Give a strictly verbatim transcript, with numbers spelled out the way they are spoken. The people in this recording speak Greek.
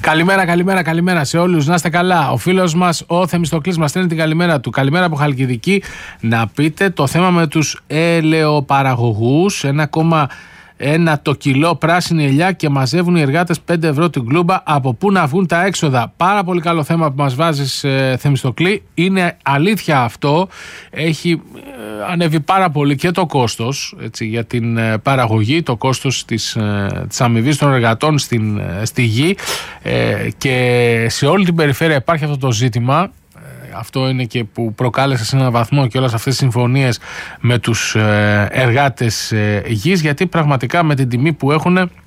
Καλημέρα, καλημέρα, καλημέρα σε όλους. Να είστε καλά. Ο φίλος μας, ο Θεμιστοκλής, μας στέλνει την καλημέρα του. Καλημέρα από Χαλκιδική. Να πείτε το θέμα με τους ελαιοπαραγωγούς. Ένα κόμμα ένα το κιλό πράσινη ελιά και μαζεύουν οι εργάτες πέντε ευρώ την κλούμπα. Από πού να βγουν τα έξοδα? Πάρα πολύ καλό θέμα που μας βάζεις, ε, Θεμιστοκλή. Είναι αλήθεια αυτό. Έχει ε, ανέβει πάρα πολύ και το κόστος, έτσι, για την ε, παραγωγή, το κόστος της, ε, της αμοιβής των εργατών στην, ε, στη γη, ε, και σε όλη την περιφέρεια υπάρχει αυτό το ζήτημα. Αυτό είναι και που προκάλεσε σε έναν βαθμό και όλες αυτές τις συμφωνίες με τους εργάτες γης, γιατί πραγματικά με την τιμή που έχουν